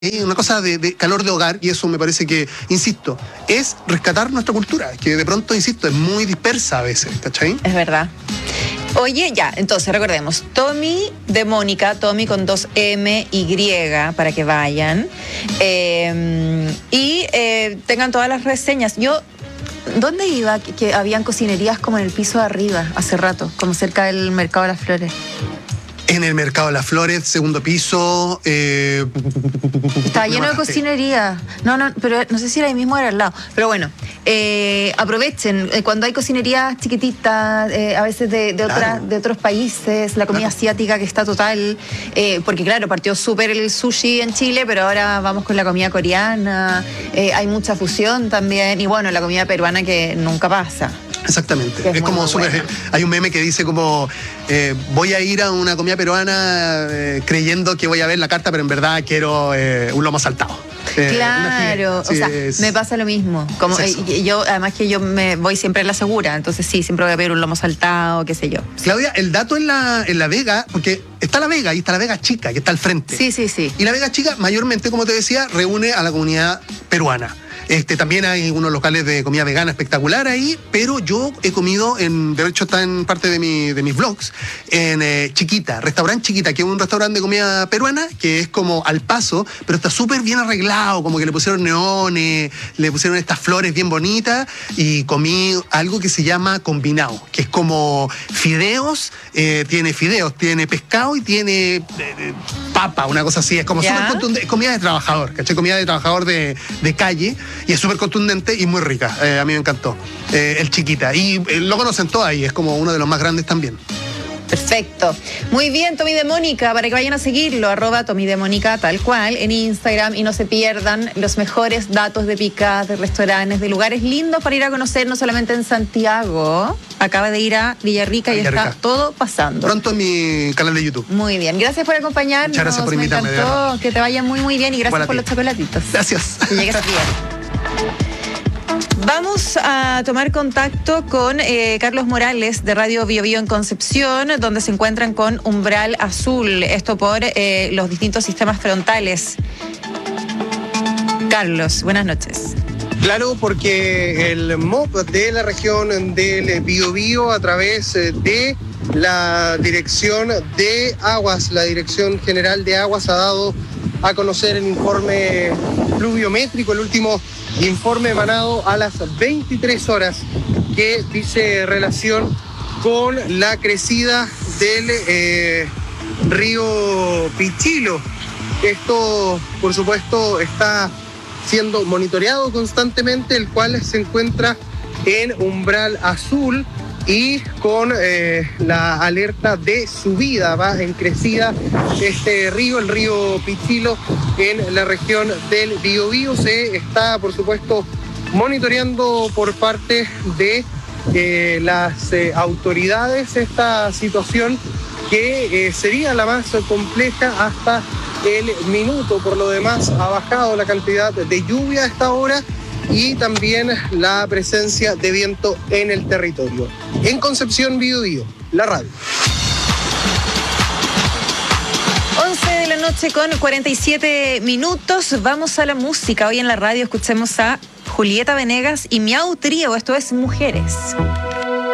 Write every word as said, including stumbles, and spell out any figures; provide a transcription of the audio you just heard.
Es una cosa de, de calor de hogar, y eso me parece que, insisto, es rescatar nuestra cultura, que de pronto, insisto, es muy dispersa a veces, ¿cachai? Es verdad. Oye, ya, entonces recordemos, Tommy de Mónica, Tommy con dos M, Y, para que vayan, eh, y eh, tengan todas las reseñas. Yo, ¿dónde iba? Que, que habían cocinerías como en el piso de arriba, hace rato, como cerca del Mercado de las Flores. En el Mercado de las Flores, segundo piso. Eh, Estaba lleno de cocinería. No, no, pero no sé si era ahí mismo o era al lado. Pero bueno, eh, aprovechen. Eh, cuando hay cocinerías chiquititas, eh, a veces de, de, otra, claro. de otros países, la comida claro. asiática que está total. Eh, porque claro, partió súper el sushi en Chile, pero ahora vamos con la comida coreana. Eh, hay mucha fusión también. Y bueno, la comida peruana que nunca pasa. Exactamente. Es, es como súper. Bueno. Hay un meme que dice como eh, voy a ir a una comida peruana eh, creyendo que voy a ver la carta, pero en verdad quiero eh, un lomo saltado. Eh, claro, sí, o sea, es... me pasa lo mismo. Como eh, yo, además que yo me voy siempre a la segura, entonces sí, siempre voy a ver un lomo saltado, qué sé yo. Claudia, el dato en la, en la Vega, porque está la Vega y está la Vega Chica, que está al frente. Sí, sí, sí. Y la Vega Chica, mayormente, como te decía, reúne a la comunidad peruana. Este, también hay unos locales de comida vegana espectacular ahí, pero yo he comido, en, de hecho está en parte de, mi, de mis vlogs, en eh, Chiquita, restaurante Chiquita, que es un restaurante de comida peruana, que es como al paso, pero está súper bien arreglado, como que le pusieron neones, le pusieron estas flores bien bonitas, y comí algo que se llama combinado, que es como fideos, eh, tiene fideos, tiene pescado y tiene eh, papa, una cosa así, es como súper contundente, comida de trabajador, ¿cachai? Comida de trabajador de, de calle. Y es súper contundente y muy rica. Eh, a mí me encantó. Eh, el Chiquita. Y eh, lo conocen todos ahí. Es como uno de los más grandes también. Perfecto. Muy bien, Tommy de Mónica, para que vayan a seguirlo, arroba Tommy de Mónica, tal cual, en Instagram, y no se pierdan los mejores datos de picadas, de restaurantes, de lugares lindos para ir a conocer, no solamente en Santiago. Acaba de ir a Villarrica y Villarrica. Está todo pasando. Pronto en mi canal de YouTube. Muy bien. Gracias por acompañarnos. Muchas gracias por invitarme. Me encantó. Que te vaya muy, muy bien, y gracias por los chocolatitos. Gracias. Que llegues bien. Vamos a tomar contacto con eh, Carlos Morales de Radio Bio Bio en Concepción, donde se encuentran con Umbral Azul, esto por eh, los distintos sistemas frontales. Carlos, buenas noches. Claro, porque el M O P de la región del Bio Bio, a través de la Dirección de Aguas, la Dirección General de Aguas, ha dado a conocer el informe pluviométrico, el último informe emanado a las veintitrés horas, que dice relación con la crecida del eh, río Pichilo. Esto, por supuesto, está siendo monitoreado constantemente, el cual se encuentra en umbral azul y con eh, la alerta de subida. Va en crecida este río, el río Pichilo, en la región del Biobío. Se está, por supuesto, monitoreando por parte de eh, las eh, autoridades esta situación, que eh, sería la más compleja hasta el minuto. Por lo demás, ha bajado la cantidad de lluvia a esta hora y también la presencia de viento en el territorio. En Concepción, Bio Bio, la radio. once de la noche con cuarenta y siete minutos. Vamos a la música. Hoy en la radio escuchemos a Julieta Venegas y Miau Trío. Esto es Mujeres.